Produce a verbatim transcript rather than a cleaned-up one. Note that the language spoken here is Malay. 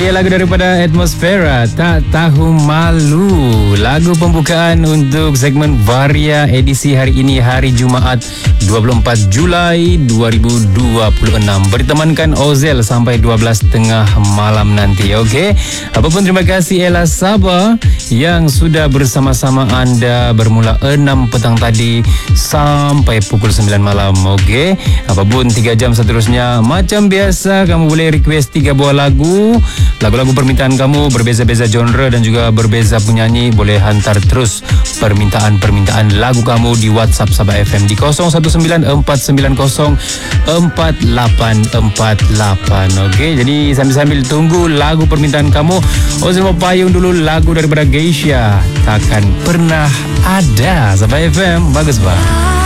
dia lagu daripada Atmosfera, Tak Tahu Malu. Lagu pembukaan untuk segmen Varia edisi hari ini, hari Jumaat dua puluh empat Julai dua ribu dua puluh enam. Bertemankan Ozel sampai dua belas tiga puluh malam nanti. Okey. Apapun, terima kasih Ella Sabah yang sudah bersama-sama anda bermula enam petang tadi sampai pukul sembilan malam. Okey. Apapun, tiga jam seterusnya macam biasa kamu boleh request tiga buah lagu. Lagu-lagu permintaan kamu berbeza-beza genre dan juga berbeza penyanyi. Boleh hantar terus permintaan-permintaan lagu kamu di WhatsApp Sabah F M di kosong satu sembilan empat sembilan kosong empat lapan empat lapan. Okey, jadi sambil-sambil tunggu lagu permintaan kamu, Ozil mau payung dulu lagu daripada Geisha, Takkan Pernah Ada. Sabah F M, bagus bang.